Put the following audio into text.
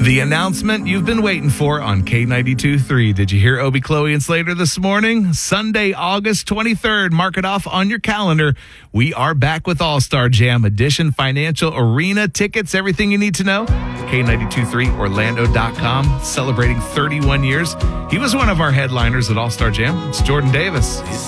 The announcement you've been waiting for on K92.3. Did you hear Obi, Chloe, and Slater this morning? Sunday, August 23rd. Mark it off on your calendar. We are back with All-Star Jam Edition Financial Arena tickets. Everything you need to know. K923Orlando.com. Celebrating 31 years. He was one of our headliners at All-Star Jam. It's Jordan Davis.